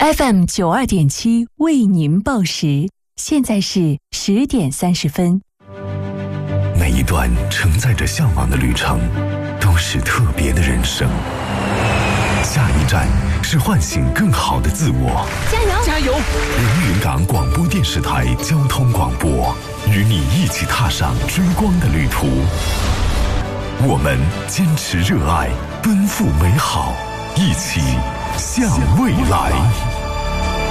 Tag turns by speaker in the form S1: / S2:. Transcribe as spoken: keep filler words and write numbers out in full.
S1: F M 九二点七为您报时，现在是十点三十分。
S2: 每一段承载着向往的旅程，都是特别的人生。下一站是唤醒更好的自我。
S3: 加油！
S4: 加油！
S2: 连云港广播电视台交通广播，与你一起踏上追光的旅途。我们坚持热爱，奔赴美好，一起向未来。